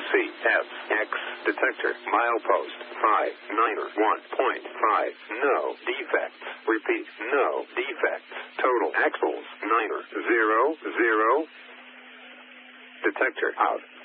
CSX detector. Milepost 591.5. No defects. Repeat, no defects. Total axles 900. Detector out.